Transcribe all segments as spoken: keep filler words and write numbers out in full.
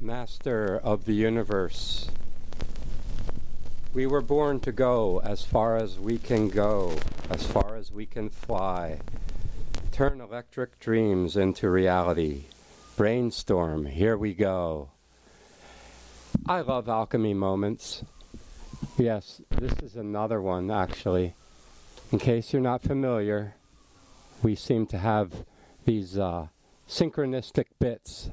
Master of the universe. We were born to go as far as we can go, as far as we can fly. Turn electric dreams into reality. Brainstorm, here we go. I love alchemy moments. Yes, this is another one, actually. In case you're not familiar, we seem to have these uh, synchronistic bits.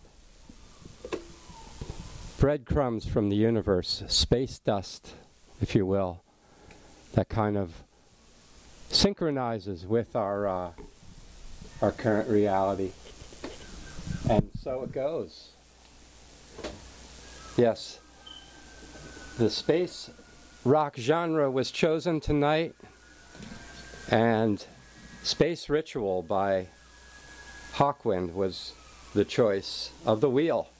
Breadcrumbs from the universe, space dust, if you will, that kind of synchronizes with our uh, our current reality. And so it goes. Yes, the space rock genre was chosen tonight, and Space Ritual by Hawkwind was the choice of the wheel.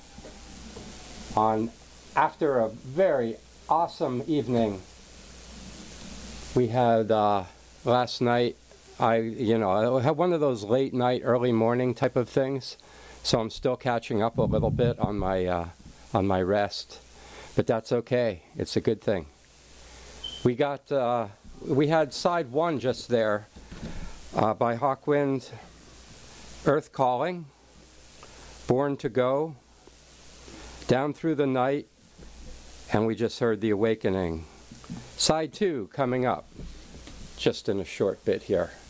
On after a very awesome evening we had uh, last night, I you know I had one of those late night, early morning type of things, so I'm still catching up a little bit on my uh, on my rest, but that's okay. It's a good thing. We got uh, we had side one just there uh, by Hawkwind, Earth Calling, Born to Go, Down Through the Night, and we just heard The Awakening. Side two coming up just in a short bit here.